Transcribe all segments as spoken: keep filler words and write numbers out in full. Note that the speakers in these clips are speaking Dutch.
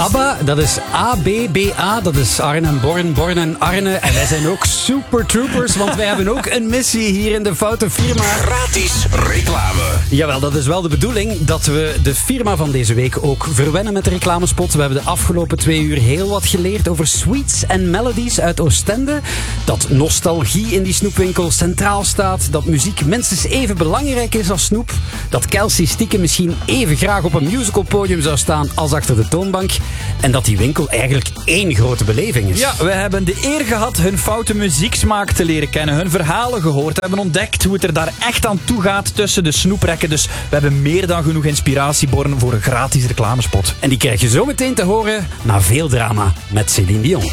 ABBA, dat is A B B A, dat is Arne en Born, Born en Arne. En wij zijn ook super troopers, want wij hebben ook een missie hier in de Foute Firma. Gratis reclame. Jawel, dat is wel de bedoeling, dat we de firma van deze week ook verwennen met de reclamespot. We hebben de afgelopen twee uur heel wat geleerd over sweets en melodies uit Oostende. Dat nostalgie in die snoepwinkel centraal staat. Dat muziek minstens even belangrijk is als snoep. Dat Kelsey stiekem misschien even graag op een musicalpodium zou staan als achter de toonbank. En dat die winkel eigenlijk één grote beleving is. Ja, we hebben de eer gehad hun foute muzieksmaak te leren kennen, hun verhalen gehoord, hebben ontdekt hoe het er daar echt aan toe gaat tussen de snoeprekken. Dus we hebben meer dan genoeg inspiratieborn voor een gratis reclamespot. En die krijg je zo meteen te horen na veel drama met Céline Dion.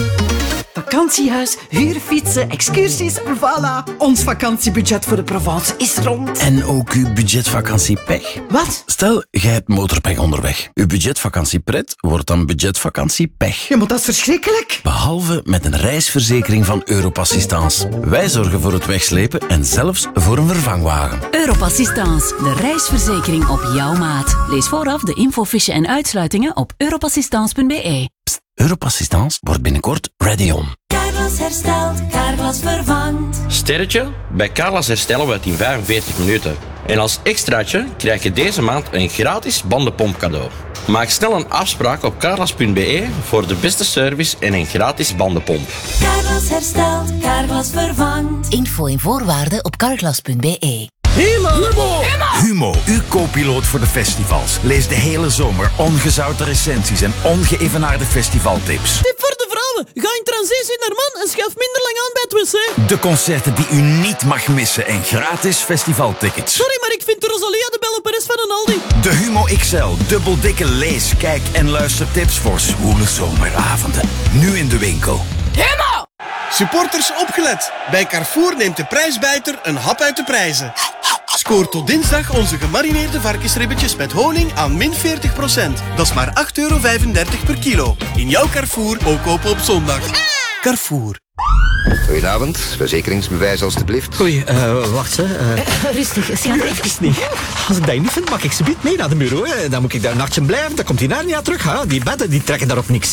Vakantiehuis, huurfietsen, excursies, voilà. Ons vakantiebudget voor de Provence is rond. En ook uw budgetvakantiepech. Wat? Stel, jij hebt motorpech onderweg. Uw budgetvakantiepret wordt dan budgetvakantiepech. Ja, maar dat is verschrikkelijk. Behalve met een reisverzekering van Europassistance. Wij zorgen voor het wegslepen en zelfs voor een vervangwagen. Europassistance, de reisverzekering op jouw maat. Lees vooraf de infofiche en uitsluitingen op europassistance punt b e. Pst, Europassistance wordt binnenkort ready on. Carglass herstelt, Carglass vervangt. Sterretje? Bij Carglass herstellen we het in vijfenveertig minuten. En als extraatje krijg je deze maand een gratis bandenpomp cadeau. Maak snel een afspraak op carglass punt b e voor de beste service en een gratis bandenpomp. Carglass herstelt, Carglass vervangt. Info en voorwaarden op carglass punt b e. Humo! Humo! Humo, uw co-piloot voor de festivals. Lees de hele zomer ongezouten recensies en ongeëvenaarde festivaltips. Tip voor de vrouwen. Ga in transitie naar man en schuif minder lang aan bij het wc. De concerten die u niet mag missen en gratis festivaltickets. Sorry, maar ik vind de Rosalia de Belle Perez van een Aldi. De Humo X L, dubbel dikke lees, kijk en luistertips voor zwoele zomeravonden. Nu in de winkel. Humo! Supporters opgelet. Bij Carrefour neemt de prijsbijter een hap uit de prijzen. Scoor tot dinsdag onze gemarineerde varkensribbetjes met honing aan min veertig procent. Dat is maar acht euro vijfendertig per kilo. In jouw Carrefour ook kopen op zondag. Carrefour. Goedenavond, verzekeringsbewijs alstublieft. Oei, uh, wacht hè. Uh... Uh, rustig, schat. Ja, even niet. Als ik dat niet vind, mag ik ze niet mee naar de bureau. Hè. Dan moet ik daar een nachtje blijven, dan komt die naar niet terug. Hè. Die bedden die trekken daar op niks.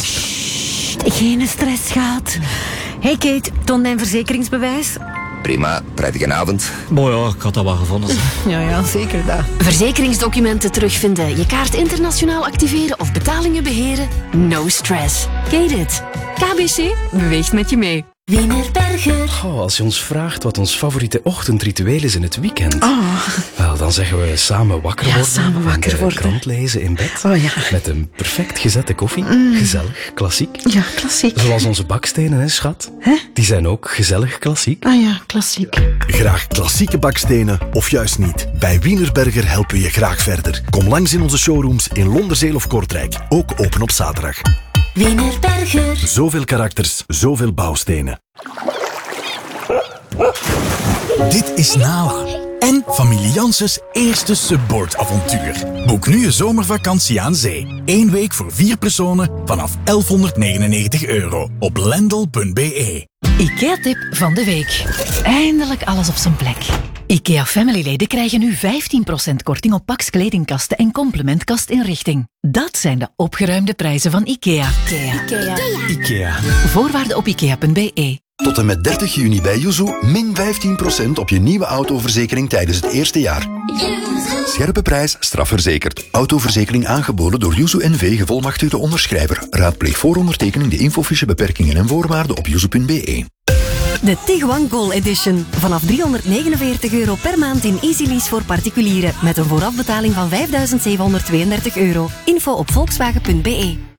Sst, geen stress, schat. Hey Kate, toon mijn verzekeringsbewijs. Prima, prettige avond. Boah ja, ik had dat wel gevonden. Ja, ja, zeker dat. Verzekeringsdocumenten terugvinden, je kaart internationaal activeren of betalingen beheren? No stress. Kate it. K B C beweegt met je mee. Wienerberger. Oh, als je ons vraagt wat ons favoriete ochtendritueel is in het weekend, Oh. wel, dan zeggen we samen wakker Ja, worden. samen wakker en de worden. krant lezen in bed. Oh ja. Met een perfect gezette koffie. Mm. Gezellig, klassiek. Ja, klassiek. Zoals onze bakstenen, hè, schat? Hè? Die zijn ook gezellig klassiek. Ah ja, klassiek. Graag klassieke bakstenen of juist niet? Bij Wienerberger helpen we je graag verder. Kom langs in onze showrooms in Londerzeel of Kortrijk. Ook open op zaterdag. Wienerberger. Zoveel karakters, zoveel bouwstenen. Dit is Nala en familie Janssens eerste subboardavontuur. Boek nu je zomervakantie aan zee. Eén week voor vier personen vanaf elfhonderdnegenennegentig euro op lendl punt b e. IKEA-tip van de week. Eindelijk alles op zijn plek. IKEA Family-leden krijgen nu vijftien procent korting op Pax kledingkasten en complementkastinrichting. Dat zijn de opgeruimde prijzen van IKEA. IKEA. Ikea. IKEA. Voorwaarden op ikea punt b e. Tot en met dertig juni bij Yuzu min vijftien procent op je nieuwe autoverzekering tijdens het eerste jaar. Scherpe prijs, strafverzekerd. Autoverzekering aangeboden door Yuzu N V, gevolmachtigde onderschrijver. Raadpleeg voor ondertekening de infofiche, beperkingen en voorwaarden op yuzu punt b e. De Tiguan Goal Edition. Vanaf driehonderdnegenenveertig euro per maand in Easy Lease voor particulieren. Met een voorafbetaling van vijfduizend zevenhonderdtweeëndertig euro. Info op volkswagen punt b e.